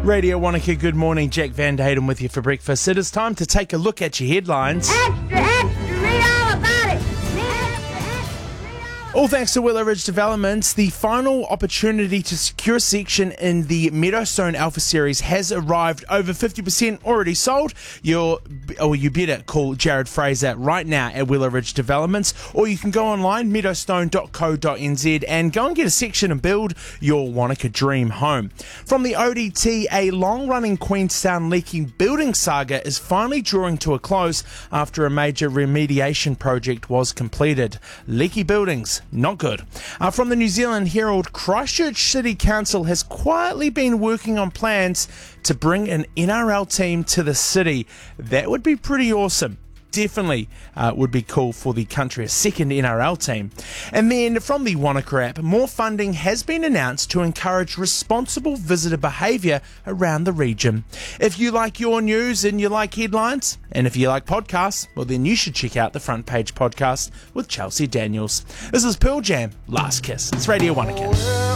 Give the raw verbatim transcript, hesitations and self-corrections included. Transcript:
Radio Wanaka, good morning. Jack Van Hayden with you for breakfast. It is time to take a look at your headlines. Extra, extra, read all about it. All thanks to Willow Ridge Developments, the final opportunity to secure a section in the Meadowstone Alpha Series has arrived. Over fifty percent already sold. You're, or you better call Jared Fraser right now at Willow Ridge Developments, or you can go online, meadowstone dot co dot n z, and go and get a section and build your Wanaka dream home. From the O D T, a long-running Queenstown leaking building saga is finally drawing to a close after a major remediation project was completed. Leaky buildings, not good. Uh, from the New Zealand Herald, Christchurch City Council has quietly been working on plans to bring an N R L team to the city. That would be pretty awesome. Definitely uh, would be cool for the country, a second N R L team. And then from the Wanaka app, more funding has been announced to encourage responsible visitor behaviour around the region. If you like your news and you like headlines, and if you like podcasts, well then you should check out the Front Page Podcast with Chelsea Daniels. This is Pearl Jam, Last Kiss. It's Radio Wanaka.